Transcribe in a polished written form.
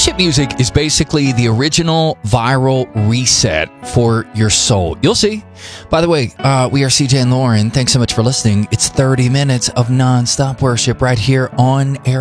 Worship music is basically the original viral reset for your soul. You'll see. By the way, we are CJ and Lauren. Thanks so much for listening. It's 30 minutes of nonstop worship right here on air.